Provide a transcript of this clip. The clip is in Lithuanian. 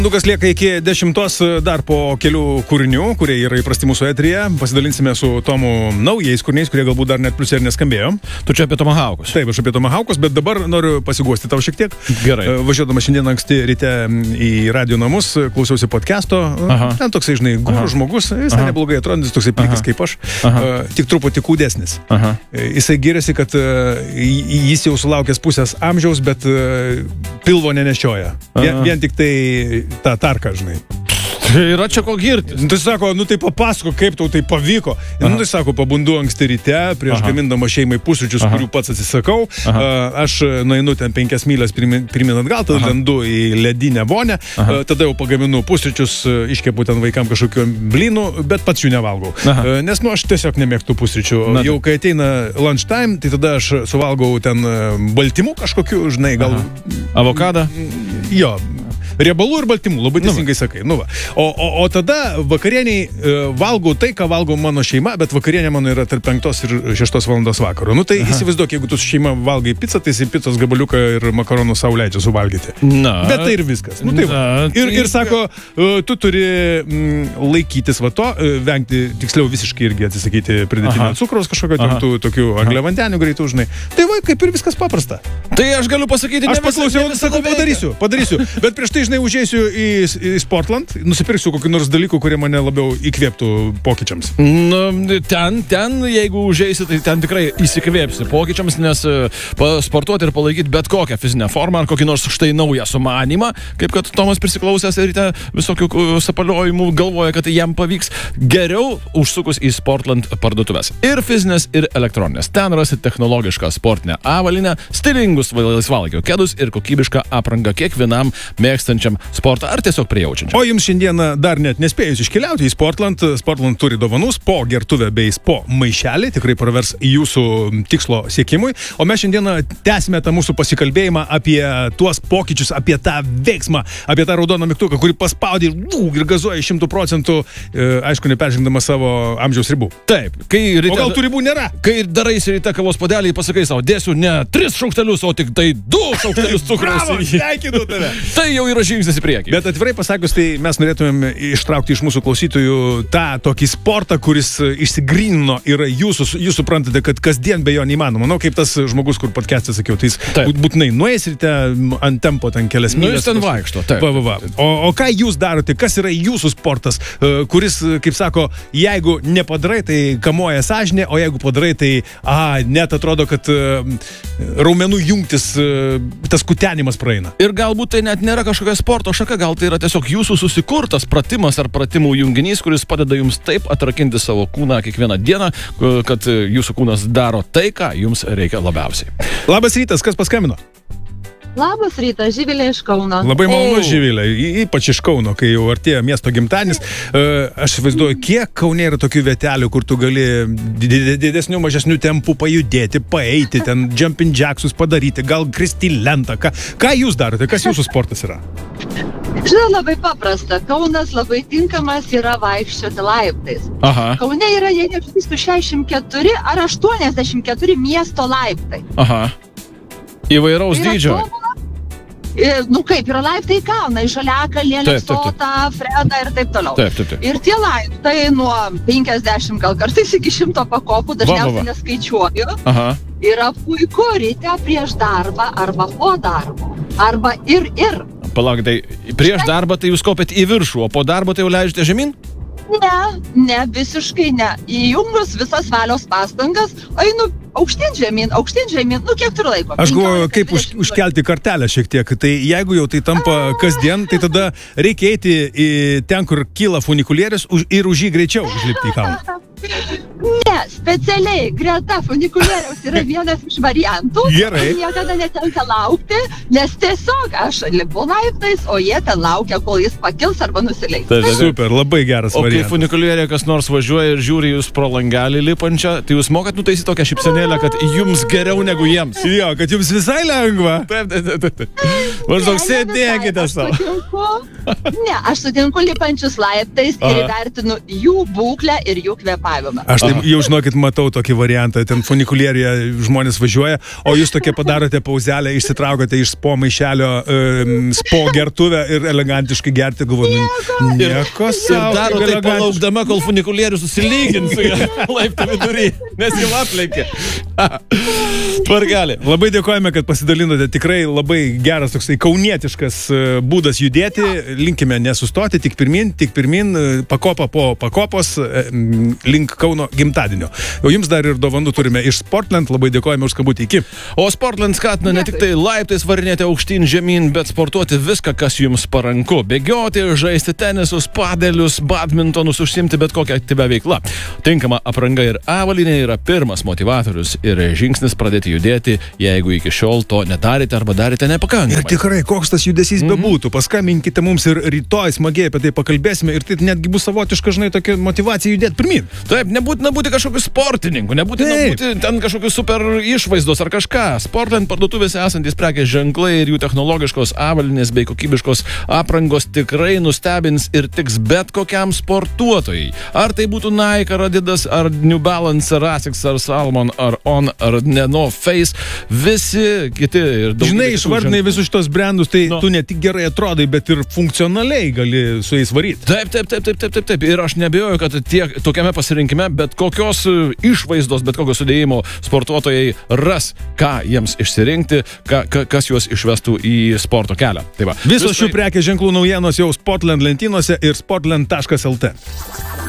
Kas lieka iki 10 dar po kelių kūrinių, kurie yra įprasti mūsų eteryje. Pasidalinsime su Tomu naujais kūriniais, kurie galbūt dar net plius ir neskambėjo. Tu čia apie Tomahawkus. Taip, aš apie Tomahawkus, bet dabar noriu pasiguosti tau šiek tiek. Gerai. Važiuodama šiandien anksti ryte į radio namus, klausiausi podcast'o. Ten toksai, žinai, gurus žmogus, jis neblogai atrodantis, toksai plikas kaip aš, tik truputį kūdesnis. Jisai giriasi, kad jis jau sulaukęs pusės amžiaus, bet pilvo nenešioja. Vien tik tai tą tarką, žinai. Yra čia ko girti. Tai sako, nu tai papasako, kaip tau tai pavyko. Nu tai sako, pabundu anksti ryte, prieš gamindama šeimai pusryčius, kurių pats atsisakau. Aš nueinu ten 5 mylias pirmin atgal, tada lendu į ledinę vonę, tada jau pagaminu pusryčius, iškepu ten vaikam kažkokių blynų, bet pats jų nevalgau. Nes, nu, aš tiesiog nemėgtų pusryčių. Jau kai ateina lunchtime, tai tada aš suvalgau ten baltymų kažkokių, žinai, gal... Avokadą? Jo. Riebalų ir baltymų, labai teisingai sakai. Nu va. O tada vakarieniai valgau tai, ką valgau mano šeima, bet vakarienė mano yra tarp 5 ir 6 valandos vakaro. Nu tai įsivaizduok, jeigu tu su šeima valgai pizzą, tai pizzos gabaliuką ir makaronų sau leidžia suvalgyti. Bet tai ir viskas. Nu, tai ir sako, tu turi laikytis va to, vengti, tiksliau visiškai irgi atsisakyti pridėtinio cukraus kažkokio, tokių angliavandenių greitų, žinai. Tai va, kaip ir viskas paprasta. Tai aš galiu pasakyti, aš paklausiau, sakau, padarysiu. Bet prieš tai, žinai, užėsiu į Sportland, nusipirksiu kokį nors dalykų, kurie mane labiau įkvėptų pokyčiams. Nu, ten, jeigu užėsi, tai ten tikrai įsikvėpsi pokyčiams, nes sportuoti ir palaikyti bet kokią fizinę formą ar kokį nors štai naują sumanimą, kaip kad Tomas prisiklausęs ryte visokių sapaliojimų galvoja, kad jam pavyks, geriau užsukus į Sportland parduotuvės. Ir fizinės, ir elektroninės. Ten rasi technologišką sportinę avalinę, stilingus laisvalaikio kedus ir kokybišką aprangą kiekvienam mėgstančiam sportą ar tiesiog prijaučiančiam. O jums šiandieną dar net nespėjus iškeliauti į Sportland. Sportland turi dovanų, spo gertuvę bei spo maišelį, tikrai pravers jūsų tikslo siekimui. O mes šiandieną tęsime tą mūsų pasikalbėjimą apie tuos pokyčius, apie tą veiksmą, apie tą raudoną mygtuką, kurį paspaudė ir gazuoja 100%, aišku, neperžengdama savo amžiaus ribų. Taip. O gal tų ribų nėra? Kai daraisi ryte kavos puodelį, pasakai savo, dėsiu ne 3 šaukštelius, o tik tai 2 šaukštelius cukraus. Bravo, sveikinu tave. Tai jau yra žingsnis į priekį. Bet atvirai pasakius, tai mes norėtumėm ištraukti iš mūsų klausytojų tą tokį sportą, kuris išsigrynino yra jūs suprantate, kad kasdien be jo neįmanoma. Nu, kaip tas žmogus, kur podcast'e sakiau, tai jis būtinai nueis ryte ant tempo ten kelias mylias. Nu, jis ten vaikšto. O ką jūs darote? Kas yra jūsų sportas, kuris, kaip sako, jeigu nepadarai, tai kamuoja sąžinė, o jeigu padarai, tai net atrodo, kad raumenų jungtis, tas kutenimas praeina. Ir galbūt tai net nėra kažkokia sporto šaka, gal tai yra tiesiog jūsų susikurtas pratimas ar pratimų junginys, kuris padeda jums taip atrakinti savo kūną kiekvieną dieną, kad jūsų kūnas daro tai, ką jums reikia labiausiai. Labas rytas, kas paskambino? Labas rytas, Živilė iš Kauno. Labai malonu, Živilė, ypač iš Kauno, kai jau artėja miesto gimtadienis. Aš vaizduoju, kiek Kaune yra tokių vietelių, kur tu gali didesnių, mažesnių tempų pajudėti, paeiti, ten jumping jacksus padaryti, gal kristi lentą. Ką jūs darote? Kas jūsų sportas yra? Žinau, labai paprasta. Kaunas labai tinkamas yra vaikščioti laiptais. Kaune yra, jei neapsistų, 64 ar 84 miesto laiptai. Įvairaus dydžio. Nu kaip, yra laiptai į kalną, į Žaliakalnį, Aleksotą, Fredą ir taip toliau. Ir tie laiptai nuo 50 gal kartais iki 100 pakopų, dažniausiai neskaičiuoju. Yra puiku ryte prieš darbą arba po darbo. Arba ir. Palauk, tai prieš darbą tai jūs kopėt į viršų, o po darbo tai jau leidžiate žemyn? Ne, visiškai ne. Įjungus visas valios pastangas, einu aukštyn žemyn, nu kiek turi laiko. Aš galvoju, kaip užkelti kartelę šiek tiek. Tai jeigu jau tai tampa kasdien, tai tada reikia eiti į ten, kur kyla funikulierius ir už jį greičiau užlipti į kalną. Ne, specialiai greta funikulieriaus yra vienas iš variantų. Gerai. Niekada netenka laukti, nes tiesiog aš lipu laiptais, o jie ten laukia, kol jis pakils arba nusileis. Super, labai geras variantas. O kai funikulieriai kas nors važiuoja ir žiūri jūs pro langelį lipančią, tai jūs mokat nutaisyti tokią šypsenėlę, kad jums geriau negu jiems. Jo, kad jums visai lengva. Taip. Maždaug sėdėkite savo. Ne, aš sutinku lipančius laiptais ir įvertinu jų būklę ir jų kvėpavimą. Aš tai jau, žinokit, matau tokį variantą, ten funikulierijoje žmonės važiuoja, o jūs tokie padarote pauzelę, išsitraukote iš spo maišelio spo gertuvę ir elegantiškai gerti, galvoju, nieko savo. Ir daro tai palaukdama, kol funikulierius susilygins laiptų vidury, nes jau aplenkė. Tvarkelį. Labai dėkojame, kad pasidalinote, tikrai labai geras toksai kaunietiškas būdas judėti, linkime nesustoti, tik pirmin, pakopa po pakopos, link Kauno gimtadienio. O jums dar ir dovanų turime iš Sportland, labai dėkojame už skambutį, iki. O Sportland skatina ne tik tai laiptais varinėti aukštyn žemyn, bet sportuoti viską, kas jums paranku. Bėgioti, žaisti tenisus, padelius, badmintonus, užsimti bet kokią aktyvią veiklą. Tinkama apranga ir avalynė yra pirmas motivatorius ir žingsnis pradėti judėti, jeigu iki šiol to nedarėte arba darėte nepakankamai. Ir tikrai, koks tas judesys bebūtų, paskambinkite mums ir rytoj smagiai apie tai pakalbėsime ir tai netgi bus savotiška, žinai, tokia motyvacija judėti pirmin. Taip, nebūtina būti kažkokiu sportininku, nebūtina būti ten kažkokiu super išvaizdos ar kažką. Sportland parduotuvėse esantis prekės ženklai ir jų technologiškos avalinės bei kokybiškos aprangos tikrai nustebins ir tiks bet kokiam sportuotojai. Ar tai būtų Nike, ar Adidas, ar New Balance, ar Asics, ar Salmon, ar On, ar No Face, visi kiti ir daug. Žinai, išvardinai visus šitos brandus, tai tu ne tik gerai atrodai, bet ir funkcionaliai gali su jais varyti. Taip. Ir aš nebijoju, kad tokiame pasirinkime bet kokios išvaizdos, bet kokio sudėjimo sportuotojai ras, ką jiems išsirinkti, kas juos išvestų į sporto kelią. Tai va. Visos šių prekės ženklų naujienos jau Sportland lentynose ir sportland.lt.